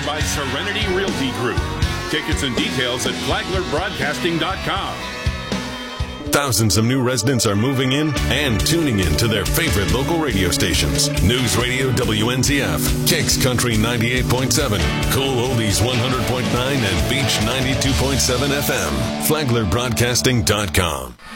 presented by Serenity Realty Group. Tickets and details at flaglerbroadcasting.com. Thousands of new residents are moving in and tuning in to their favorite local radio stations. News Radio WNZF, Kicks Country 98.7, Cool Oldies 100.9, and Beach 92.7 FM. FlaglerBroadcasting.com.